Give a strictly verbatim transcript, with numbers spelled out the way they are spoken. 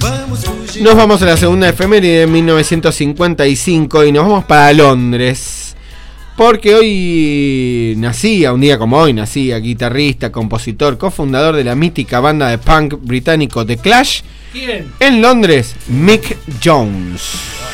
Nos vamos a la segunda efeméride de mil novecientos cincuenta y cinco y nos vamos para Londres. Porque hoy nacía, un día como hoy, nacía guitarrista, compositor, cofundador de la mítica banda de punk británico The Clash. ¿Quién? En Londres, Mick Jones.